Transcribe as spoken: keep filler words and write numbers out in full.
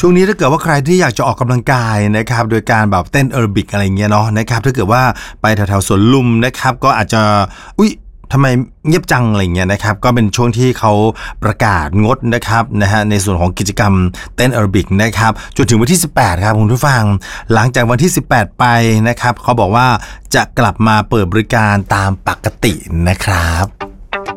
ช่วงนี้ถ้าเกิดว่าใครที่อยากจะออกกำลังกายนะครับโดยการแบบเต้นแอโรบิกอะไรเงี้ยเนาะนะครับถ้าเกิดว่าไปแถวๆสวนลุมนะครับก็อาจจะอุ๊ยทำไมเงียบจังอะไรเงี้ยนะครับก็เป็นช่วงที่เขาประกาศงดนะครับนะฮะในส่วนของกิจกรรมเต้นแอโรบิกนะครับจนถึงวันที่สิบแปดครับคุณผู้ฟังหลังจากวันที่สิบแปดไปนะครับเขาบอกว่าจะกลับมาเปิดบริการตามปกตินะครับ